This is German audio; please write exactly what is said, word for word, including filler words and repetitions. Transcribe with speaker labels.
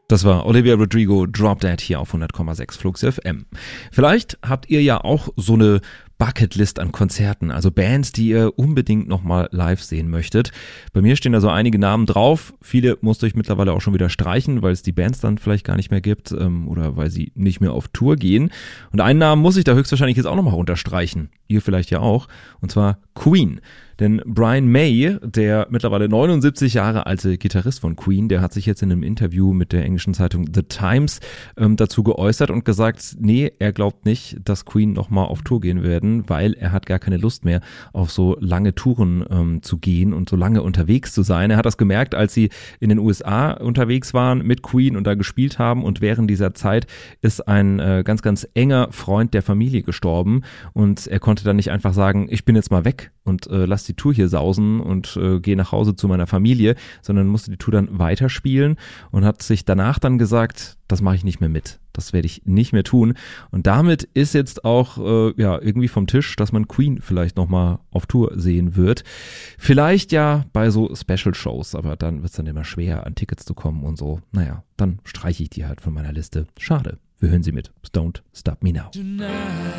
Speaker 1: Das war Olivia Rodrigo, Drop Dead hier auf hundert Komma sechs Flux F M. Vielleicht habt ihr ja auch so eine Bucketlist an Konzerten, also Bands, die ihr unbedingt nochmal live sehen möchtet. Bei mir stehen da so einige Namen drauf. Viele musste ich mittlerweile auch schon wieder streichen, weil es die Bands dann vielleicht gar nicht mehr gibt ähm, oder weil sie nicht mehr auf Tour gehen. Und einen Namen muss ich da höchstwahrscheinlich jetzt auch nochmal unterstreichen. Ihr vielleicht ja auch. Und zwar Queen. Denn Brian May, der mittlerweile neunundsiebzig Jahre alte Gitarrist von Queen, der hat sich jetzt in einem Interview mit der englischen Zeitung The Times ähm, dazu geäußert und gesagt, nee, er glaubt nicht, dass Queen nochmal auf Tour gehen werden, weil er hat gar keine Lust mehr, auf so lange Touren ähm, zu gehen und so lange unterwegs zu sein. Er hat das gemerkt, als sie in den U S A unterwegs waren mit Queen und da gespielt haben, und während dieser Zeit ist ein äh, ganz, ganz enger Freund der Familie gestorben und er konnte dann nicht einfach sagen, ich bin jetzt mal weg und äh, lass die Tour hier sausen und äh, gehe nach Hause zu meiner Familie, sondern musste die Tour dann weiterspielen und hat sich danach dann gesagt, das mache ich nicht mehr mit. Das werde ich nicht mehr tun. Und damit ist jetzt auch äh, ja irgendwie vom Tisch, dass man Queen vielleicht nochmal auf Tour sehen wird. Vielleicht ja bei so Special-Shows, aber dann wird es dann immer schwer, an Tickets zu kommen und so. Naja, dann streiche ich die halt von meiner Liste. Schade. Wir hören sie mit Don't Stop Me Now.